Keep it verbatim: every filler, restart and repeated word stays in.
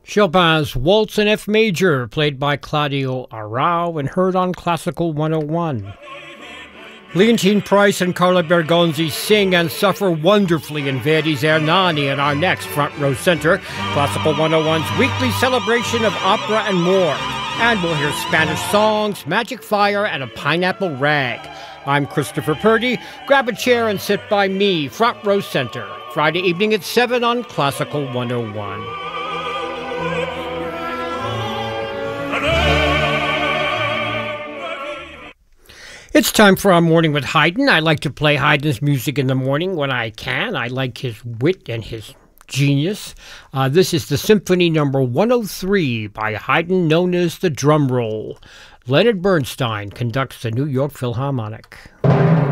Chopin's Waltz in F Major, played by Claudio Arrau and heard on Classical one oh one. Leontine Price and Carla Bergonzi sing and suffer wonderfully in Verdi's Ernani in our next Front Row Center, Classical one oh one's weekly celebration of opera and more. And we'll hear Spanish songs, Magic Fire, and a pineapple rag. I'm Christopher Purdy. Grab a chair and sit by me, Front Row Center, Friday evening at seven on Classical one oh one. It's time for our Morning with Haydn. I like to play Haydn's music in the morning when I can. I like his wit and his genius. Uh, this is the Symphony Number one oh three by Haydn, known as the Drum Roll. Leonard Bernstein conducts the New York Philharmonic.